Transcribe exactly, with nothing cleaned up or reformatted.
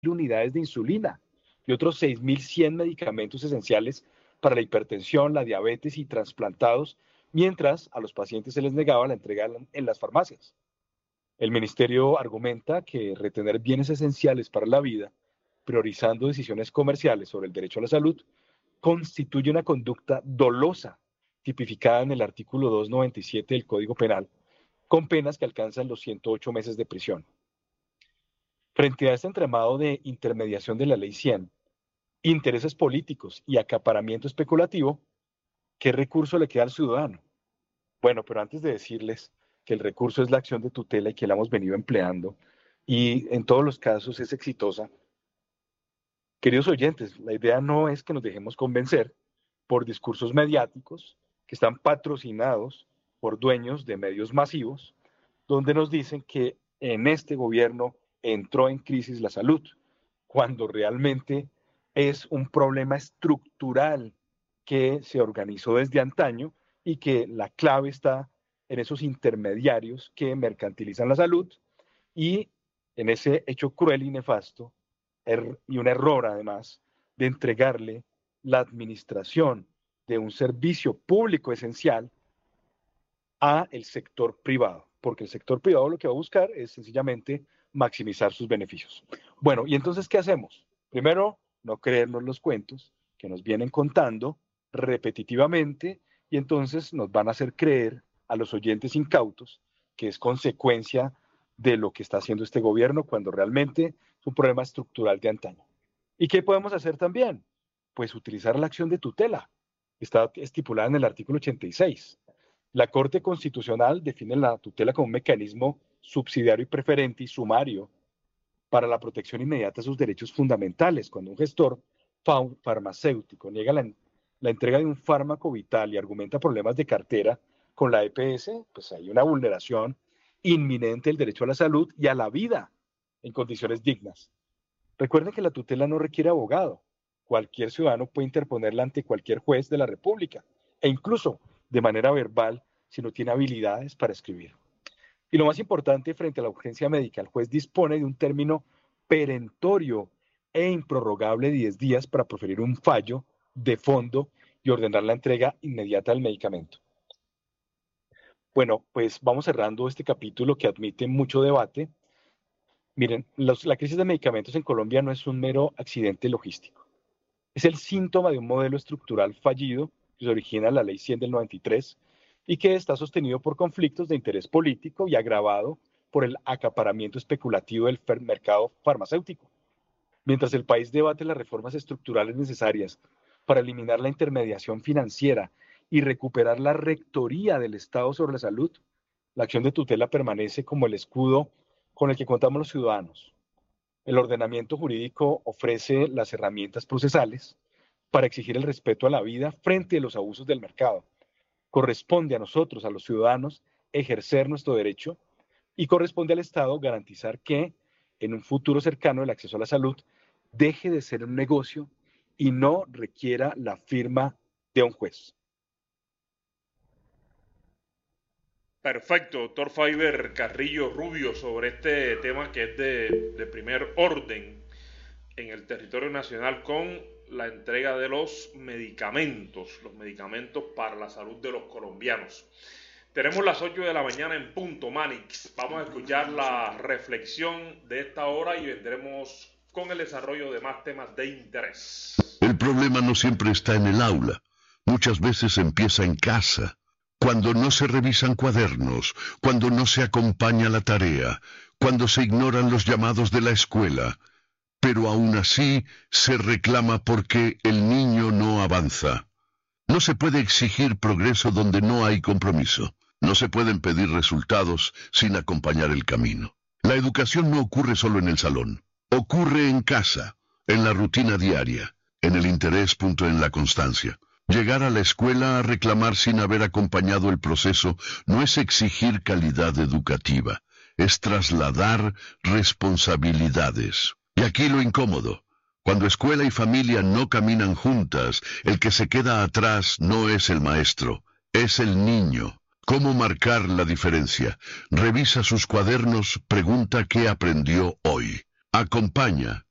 unidades de insulina y otros seis mil cien medicamentos esenciales para la hipertensión, la diabetes y trasplantados, mientras a los pacientes se les negaba la entrega en las farmacias. El ministerio argumenta que retener bienes esenciales para la vida, priorizando decisiones comerciales sobre el derecho a la salud, constituye una conducta dolosa, tipificada en el artículo doscientos noventa y siete del Código Penal, con penas que alcanzan los ciento ocho meses de prisión. Frente a este entramado de intermediación de la Ley cien, intereses políticos y acaparamiento especulativo, ¿qué recurso le queda al ciudadano? Bueno, pero antes de decirles que el recurso es la acción de tutela y que la hemos venido empleando, y en todos los casos es exitosa, queridos oyentes, la idea no es que nos dejemos convencer por discursos mediáticos que están patrocinados por dueños de medios masivos, donde nos dicen que en este gobierno entró en crisis la salud, cuando realmente es un problema estructural que se organizó desde antaño y que la clave está en esos intermediarios que mercantilizan la salud y en ese hecho cruel y nefasto er, y un error además de entregarle la administración de un servicio público esencial a el sector privado, porque el sector privado lo que va a buscar es sencillamente maximizar sus beneficios. Bueno, ¿y entonces qué hacemos? Primero, no creernos los cuentos que nos vienen contando repetitivamente y entonces nos van a hacer creer a los oyentes incautos que es consecuencia de lo que está haciendo este gobierno cuando realmente es un problema estructural de antaño. ¿Y qué podemos hacer también? Pues utilizar la acción de tutela. Está estipulada en el artículo ochenta y seis. La Corte Constitucional define la tutela como un mecanismo subsidiario y preferente y sumario para la protección inmediata de sus derechos fundamentales. Cuando un gestor farmacéutico niega la, la entrega de un fármaco vital y argumenta problemas de cartera con la E P S, pues hay una vulneración inminente del derecho a la salud y a la vida en condiciones dignas. Recuerden que la tutela no requiere abogado. Cualquier ciudadano puede interponerla ante cualquier juez de la República e incluso de manera verbal si no tiene habilidades para escribir. Y lo más importante, frente a la urgencia médica, el juez dispone de un término perentorio e improrrogable de diez días para proferir un fallo de fondo y ordenar la entrega inmediata del medicamento. Bueno, pues vamos cerrando este capítulo que admite mucho debate. Miren, los, la crisis de medicamentos en Colombia no es un mero accidente logístico. Es el síntoma de un modelo estructural fallido que se origina en la Ley cien del noventa y tres y que está sostenido por conflictos de interés político y agravado por el acaparamiento especulativo del mercado farmacéutico. Mientras el país debate las reformas estructurales necesarias para eliminar la intermediación financiera y recuperar la rectoría del Estado sobre la salud, la acción de tutela permanece como el escudo con el que contamos los ciudadanos. El ordenamiento jurídico ofrece las herramientas procesales para exigir el respeto a la vida frente a los abusos del mercado. Corresponde a nosotros, a los ciudadanos, ejercer nuestro derecho y corresponde al Estado garantizar que en un futuro cercano el acceso a la salud deje de ser un negocio y no requiera la firma de un juez. Perfecto, doctor Faiber Carrillo Rubio, sobre este tema que es de, de primer orden en el territorio nacional con la entrega de los medicamentos, los medicamentos para la salud de los colombianos. Tenemos las ocho de la mañana en punto, Manix. Vamos a escuchar la reflexión de esta hora y vendremos con el desarrollo de más temas de interés. El problema no siempre está en el aula. Muchas veces empieza en casa. Cuando no se revisan cuadernos, cuando no se acompaña la tarea, cuando se ignoran los llamados de la escuela. Pero aún así se reclama porque el niño no avanza. No se puede exigir progreso donde no hay compromiso. No se pueden pedir resultados sin acompañar el camino. La educación no ocurre solo en el salón. Ocurre en casa, en la rutina diaria, en el interés punto en la constancia. Llegar a la escuela a reclamar sin haber acompañado el proceso no es exigir calidad educativa, es trasladar responsabilidades. Y aquí lo incómodo. Cuando escuela y familia no caminan juntas, el que se queda atrás no es el maestro, es el niño. ¿Cómo marcar la diferencia? Revisa sus cuadernos, pregunta qué aprendió hoy. Acompaña,